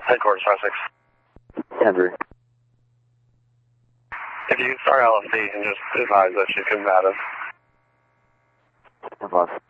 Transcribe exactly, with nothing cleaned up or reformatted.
Headquarters five six. Henry. If you start L F C and just advise that she's combative. Advise.